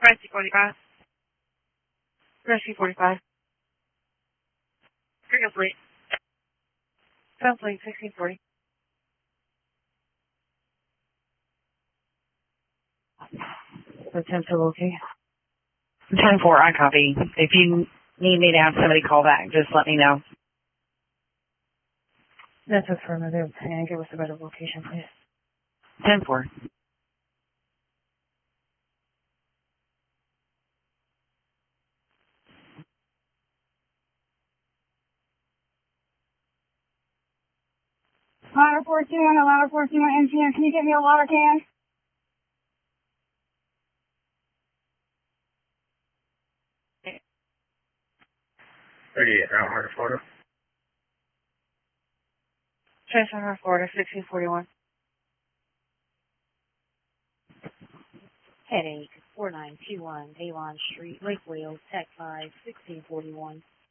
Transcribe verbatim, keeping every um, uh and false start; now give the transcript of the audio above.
Rescue forty-five. Rescue forty-five. Serial plate. South Lake sixteen forty. Attempt to locate. ten four, I copy. If you need me to have somebody call back, just let me know. That's affirmative. And give us a better location, please. ten four. Ladder fourteen one, ladder fourteen one, M T M. Can you get me a water can? thirty-eight, Route Harder, Florida. Transfer Florida sixteen forty-one. Headache four nine two one, Avon Street, Lake Wales, Tech five, sixteen forty-one.